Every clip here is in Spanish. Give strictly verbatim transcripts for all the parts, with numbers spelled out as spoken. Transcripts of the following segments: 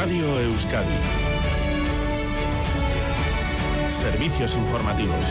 Radio Euskadi. Servicios informativos.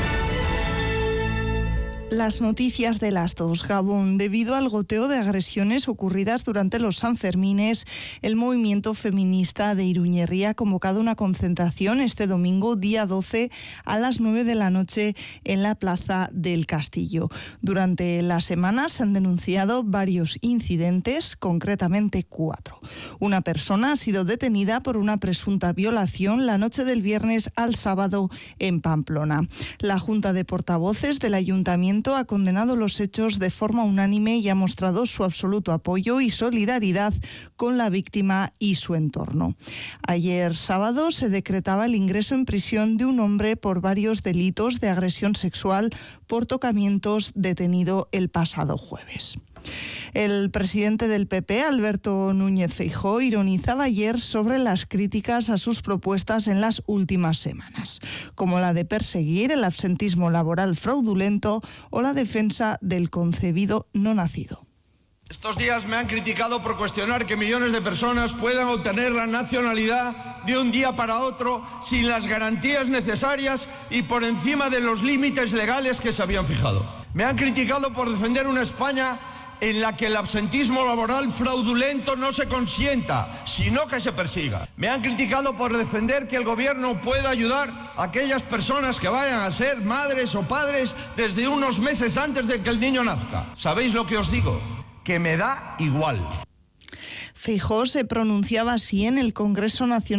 Las noticias de las dos. Gabón. Debido al goteo de agresiones ocurridas durante los Sanfermines, el movimiento feminista de Iruñerría ha convocado una concentración este domingo, día doce, a las nueve de la noche en la Plaza del Castillo. Durante la semana se han denunciado varios incidentes, concretamente cuatro. Una persona ha sido detenida por una presunta violación la noche del viernes al sábado en Pamplona. La Junta de Portavoces del Ayuntamiento ha condenado los hechos de forma unánime y ha mostrado su absoluto apoyo y solidaridad con la víctima y su entorno. Ayer sábado se decretaba el ingreso en prisión de un hombre por varios delitos de agresión sexual por tocamientos, detenido el pasado jueves. El presidente del P P, Alberto Núñez Feijóo, ironizaba ayer sobre las críticas a sus propuestas en las últimas semanas, como la de perseguir el absentismo laboral fraudulento o la defensa del concebido no nacido. Estos días me han criticado por cuestionar que millones de personas puedan obtener la nacionalidad de un día para otro sin las garantías necesarias y por encima de los límites legales que se habían fijado. Me han criticado por defender una España en la que el absentismo laboral fraudulento no se consienta, sino que se persiga. Me han criticado por defender que el gobierno pueda ayudar a aquellas personas que vayan a ser madres o padres desde unos meses antes de que el niño nazca. ¿Sabéis lo que os digo? Que me da igual. Feijóo se pronunciaba así en el Congreso Nacional